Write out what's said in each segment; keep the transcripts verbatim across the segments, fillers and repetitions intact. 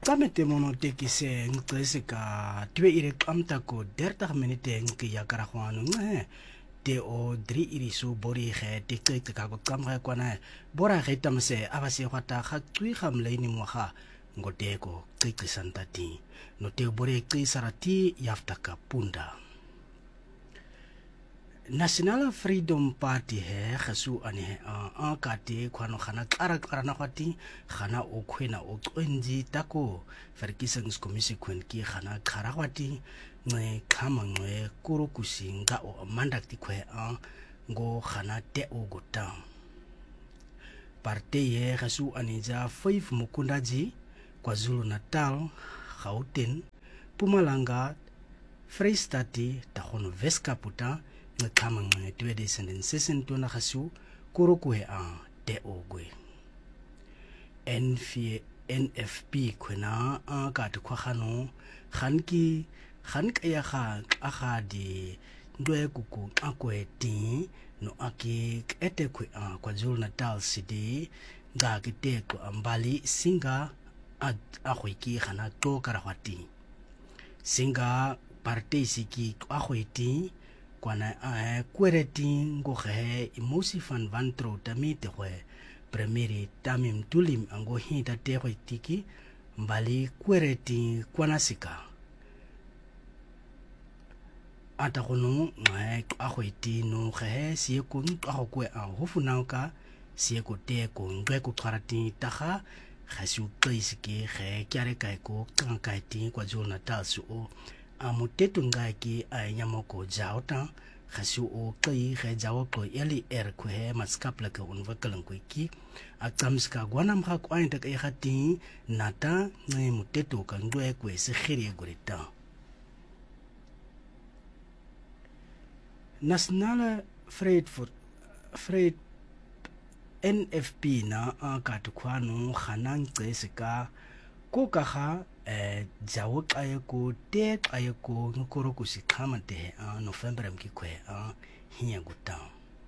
Kamete mono tekise ngqeseka twe ire qamta ko derta minute ngki ya karahwanu nge te o dri irisu bori ge tekeke ka ko qamga kwana bora ge tamse abase gwata ga tsui gamleini moga ngoteko qiqisantati no te bori qisarati yaftaka punda. National Freedom Party he gasu ane a kate kwano khana kara kara na kwati khana o khwena o qwenji tako ferkisang komisi kwen ki khana khara kwati nge khama nge kuro kusinga o mandakti kwe a ngo khana te o gota parte ye gasu ane ja five mukundaji KwaZulu Natal, Gauteng, Mpumalanga, Vrystaat tagono Weskaputa ngekamang twenty sixteen tona gasu kurukwe a te ogwe N F P kwena a ka te kwagano ganki ganka ya ga aga di ndwe kuku akweti no aki ete kwe a KwaZulu Natal City ga kiteko ambali singa a khweki gana to karahwati singa parte siki a khweti kwana a kwereti ngoge imosi van vantro tamite kwe primeri tamim tulim ango hinta te khwetiki mbali kwereti kwana sika ata gono ngai a khweti no ge sie ko ntwa kwe a hofunauka sie ko te ko ngwe ko twarati taga gasu qisiki ge kyare kai ko kankaiti KwaZulu Natal su o amutetu ngaki a nyamoko jauta gasu o qi ge jawo ko eli er ko he maskapla ko unvakalang ko ki a tsamska gwanam ga ko ainta ka igati nata ngai mutetu ka ndwe ko se khiri gorita. National Freight for Freight N F P na a ka tukwano khanang qeseka ko ka ga eh jawo qaye ko te qaye ko ngoro ku sikhamate a November mki kwe a hinya guta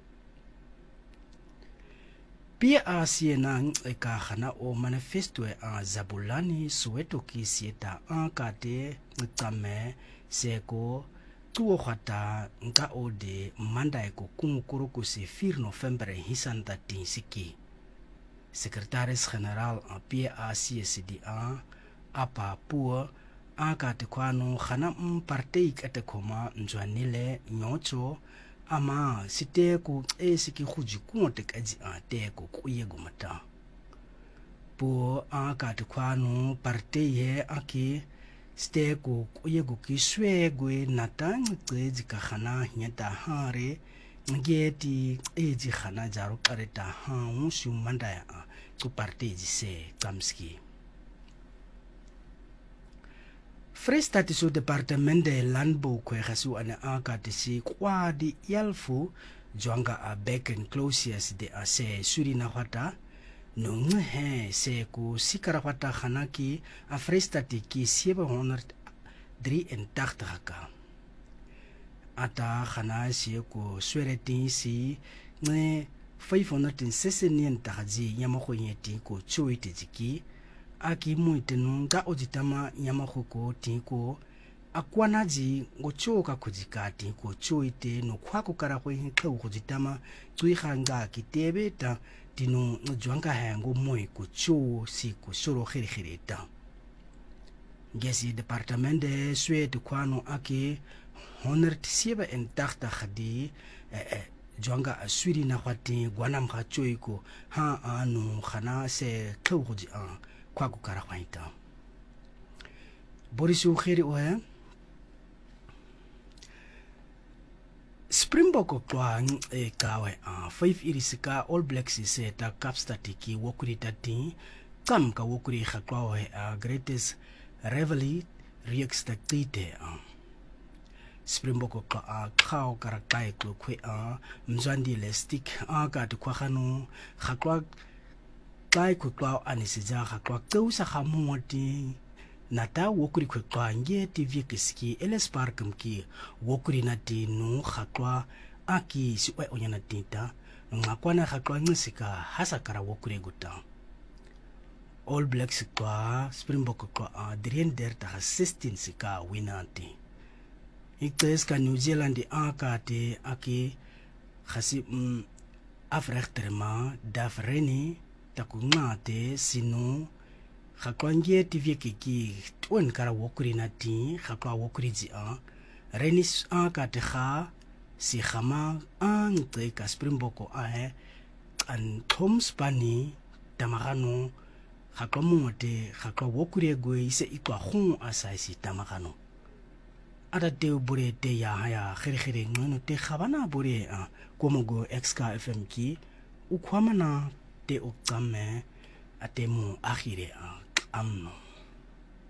P R C na ka khana o manifesto a Zabulani Soweto ki sieta a ka te ngame seko tuo khata nka ode mandai ko kumukuru ko se four November hisanta tinsiki Secretaris General a P R C S D A apa pua aka te kwano khana mparte ikate koma njwanile nyocho ama site ko esiki khuji kunte kaji ate ko kuye gumata po aka te kwano parte ye aki steko kuyego kiswegwe natang tseji ka khana nyata hare ngeti eji khana jaro kareta ha musu mandaya to parteji se kamski Vrystaat so departement de landbou kwe gasu ane aka tisi kwadi yalfu jwanga a beken closius de ase surina wata no nge se ko sikara wata khanaki a Vrystaat ki seven eighty-three ka ata khana se ko swereti si nge five sixteen taji nyamako yeti ko choite jiki aki muitenu ga ojitama nyamako tiko akwanaji ngochoka kujikati ko choite no kwako kara ko hinka kujitama tuihanga kitebeta tino njwanga hango moi ko cho si ko soro khiri khirita gesi departement de Swede kwano aki one eighty-seven khadi eh jwanga aswiri na kwati gwanam kha choiko ha anu khana se khawji a kwako kara kwaita borisu khiri o Springbok kwang e kawe a five irisika All Blacks se ta Kapstad ki wokuri tati kam ka wokuri khakwa a greatest rivalry reextacte a Springbok ka a khao karakai ko kwe a mzandi lestik a ka to khano khakwa kai ko kwa anisija khakwa tausa khamoti nata wokuri kwe kwa nge T V kiski Ellis Park mki wokuri nati nu khakwa aki si we onyana tinta ngakwana khakwa ngisika hasakara wokuri guta All Blacks kwa Springbok kwa uh, drieëndertig sestien sika winati. Iktes ka New Zealand akate aki khasi mm, afrechterma dafreni takungate sino khakwangie tivike ki twen kara wokuri na ti khakwa wokuri ji a renis akate kha si khama ang te ka Springbok a he an thom spani tamagano khakwa mote khakwa wokuri go ise ikwa khung asaisi tamagano ada te bure te ya ya khere khere ngono te khabana bure a komogo xka fm ki ukhwamana te uktsame atemu akhire a amno